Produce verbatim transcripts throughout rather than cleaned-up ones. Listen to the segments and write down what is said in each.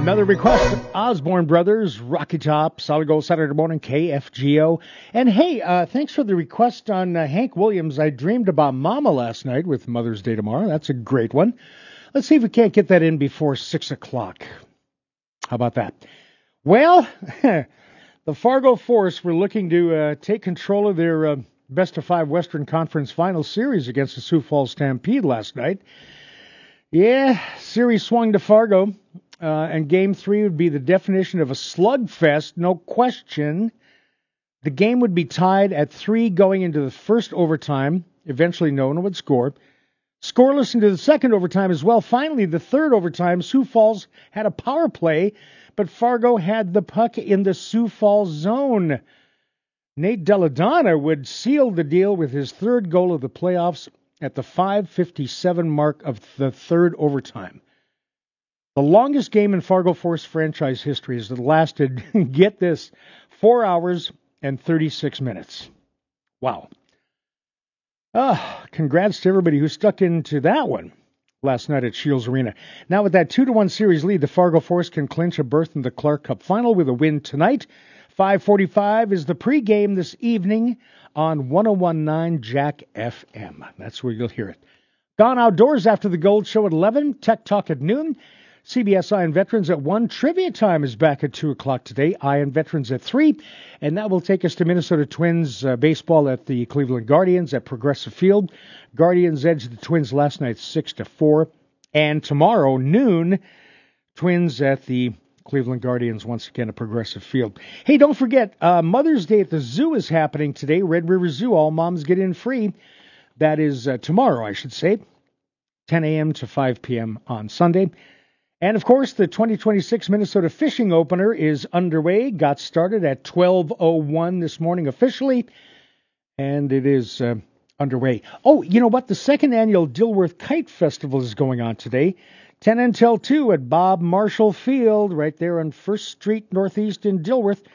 Another request, Osborne Brothers, Rocky Top, Solid Gold Saturday Morning, K F G O. And hey, uh, thanks for the request on uh, Hank Williams. I dreamed about Mama last night with Mother's Day tomorrow. That's a great one. Let's see if we can't get that in before six o'clock. How about that? Well, the Fargo Force were looking to uh, take control of their uh, best of five Western Conference Final Series against the Sioux Falls Stampede last night. Yeah, series swung to Fargo. Uh, and Game three would be the definition of a slugfest, no question. The game would be tied at three going into the first overtime. Eventually no one would score. Scoreless into the second overtime as well. Finally, the third overtime, Sioux Falls had a power play, but Fargo had the puck in the Sioux Falls zone. Nate Deladonna would seal the deal with his third goal of the playoffs at the five fifty-seven mark of the third overtime. The longest game in Fargo Force franchise history has lasted, get this, four hours and thirty-six minutes. Wow. Ah, congrats to everybody who stuck into that one last night at Shields Arena. Now with that two to one series lead, the Fargo Force can clinch a berth in the Clark Cup final with a win tonight. five forty-five is the pregame this evening on one oh one point nine Jack F M. That's where you'll hear it. Gone Outdoors after the Gold Show at eleven, Tech Talk at noon. C B S Iron Veterans at one. Trivia Time is back at two o'clock today. Iron Veterans at three. And that will take us to Minnesota Twins uh, baseball at the Cleveland Guardians at Progressive Field. Guardians edged the Twins last night six to four. And tomorrow, noon, Twins at the Cleveland Guardians once again at Progressive Field. Hey, don't forget, uh, Mother's Day at the Zoo is happening today. Red River Zoo, all moms get in free. That is uh, tomorrow, I should say, ten a.m. to five p.m. on Sunday. And, of course, the twenty twenty-six Minnesota Fishing Opener is underway. Got started at twelve oh one this morning officially, and it is uh, underway. Oh, you know what? The second annual Dilworth Kite Festival is going on today, ten until two at Bob Marshall Field, right there on First Street Northeast in Dilworth.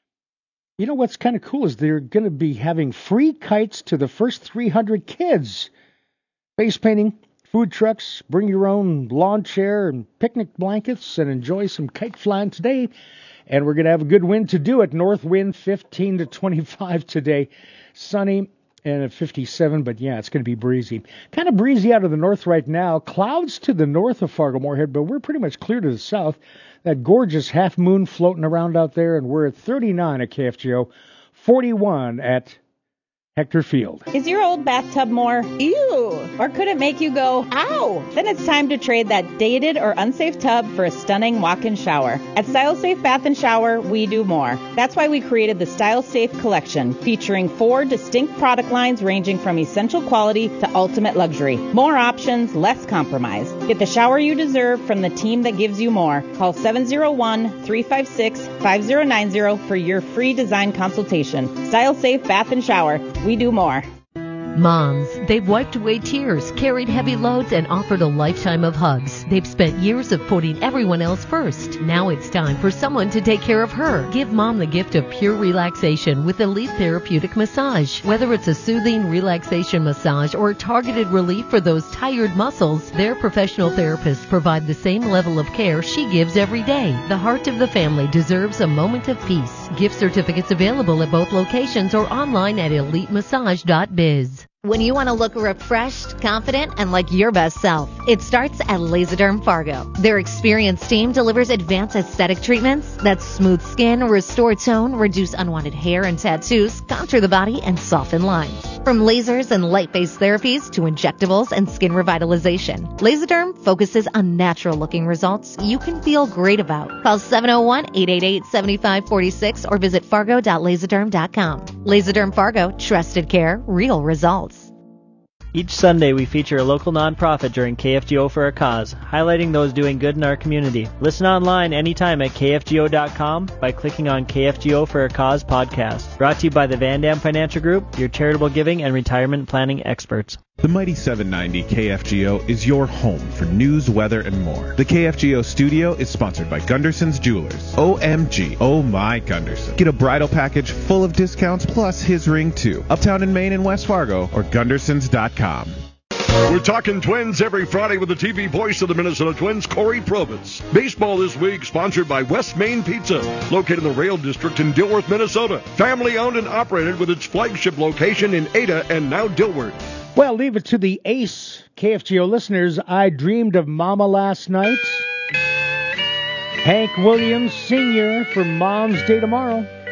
You know what's kind of cool is they're going to be having free kites to the first three hundred kids. Face painting, food trucks, bring your own lawn chair and picnic blankets and enjoy some kite flying today. And we're going to have a good wind to do it. North wind fifteen to twenty-five today. Sunny and at fifty-seven, but yeah, it's going to be breezy. Kind of breezy out of the north right now. Clouds to the north of Fargo-Moorhead, but we're pretty much clear to the south. That gorgeous half moon floating around out there, and we're at thirty-nine at K F G O, forty-one at Hector Field. Is your old bathtub more ew? Or could it make you go ow? Then it's time to trade that dated or unsafe tub for a stunning walk-in shower. At Style Safe Bath and Shower, we do more. That's why we created the Style Safe Collection, featuring four distinct product lines ranging from essential quality to ultimate luxury. More options, less compromise. Get the shower you deserve from the team that gives you more. Call seven oh one, three five six, five oh nine oh for your free design consultation. Style Safe Bath and Shower. We do more. Moms, they've wiped away tears, carried heavy loads, and offered a lifetime of hugs. They've spent years of putting everyone else first. Now it's time for someone to take care of her. Give Mom the gift of pure relaxation with Elite Therapeutic Massage. Whether it's a soothing relaxation massage or targeted relief for those tired muscles, their professional therapists provide the same level of care she gives every day. The heart of the family deserves a moment of peace. Gift certificates available at both locations or online at elite massage dot biz. When you want to look refreshed, confident, and like your best self, it starts at Laserderm Fargo. Their experienced team delivers advanced aesthetic treatments that smooth skin, restore tone, reduce unwanted hair and tattoos, contour the body, and soften lines. From lasers and light-based therapies to injectables and skin revitalization, Laserderm focuses on natural-looking results you can feel great about. Call seven oh one, eight eight eight, seven five four six or visit fargo dot laserderm dot com. Laserderm Fargo, trusted care, real results. Each Sunday, we feature a local nonprofit during K F G O for a Cause, highlighting those doing good in our community. Listen online anytime at K F G O dot com by clicking on K F G O for a Cause podcast. Brought to you by the Van Dam Financial Group, your charitable giving and retirement planning experts. The Mighty seven ninety K F G O is your home for news, weather, and more. The K F G O studio is sponsored by Gunderson's Jewelers. O M G, oh my Gunderson. Get a bridal package full of discounts plus his ring too. Uptown in Maine and West Fargo or Gundersons dot com. We're talking Twins every Friday with the T V voice of the Minnesota Twins, Corey Probitz. Baseball this week sponsored by West Main Pizza, located in the Rail District in Dilworth, Minnesota. Family owned and operated with its flagship location in Ada and now Dilworth. Well, leave it to the ace K F G O listeners. I dreamed of Mama last night. Hank Williams Senior for Mom's Day tomorrow.